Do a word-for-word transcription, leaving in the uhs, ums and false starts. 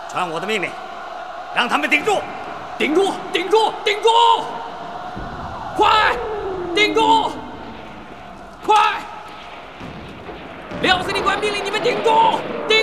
传我的命令，让他们顶住！ 顶住！顶住！顶住！快！顶住！快！廖司令官命令你们顶住！顶！